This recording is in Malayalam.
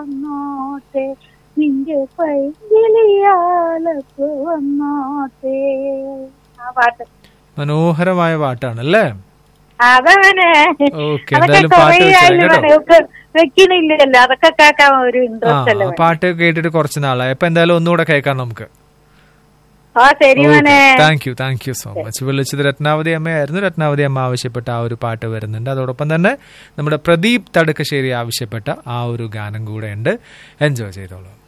വന്നോട്ടെ, നിന്റെ പൈകിളിയാലപ്പ് വന്നോട്ടെ. ആ പാട്ട് മനോഹരമായ പാട്ടാണല്ലേ? അതങ്ങനെ ഓക്കെ, അതൊക്കെ എന്തായാലും കൊറേ പാട്ട് വെക്കണില്ലല്ലോ, അതൊക്കെ കേൾക്കാൻ ഒരു ഇൻട്രസ്റ്റ് അല്ലേ? പാട്ട് കേട്ടിട്ട് കുറച്ച് നാളായി. അപ്പൊ എന്തായാലും ഒന്നുകൂടെ കേൾക്കാം നമുക്ക്. ആ ശരി മോനെ. Thank you so much. വിളിച്ചത് രത്നാവതി അമ്മയായിരുന്നു. രത്നാവതി അമ്മ ആവശ്യപ്പെട്ട ആ ഒരു പാട്ട് വരുന്നുണ്ട്. അതോടൊപ്പം തന്നെ നമ്മുടെ പ്രദീപ് തടക്കശ്ശേരി ആവശ്യപ്പെട്ട ആ ഒരു ഗാനം കൂടെ ഉണ്ട്. എൻജോയ് ചെയ്തോളൂ.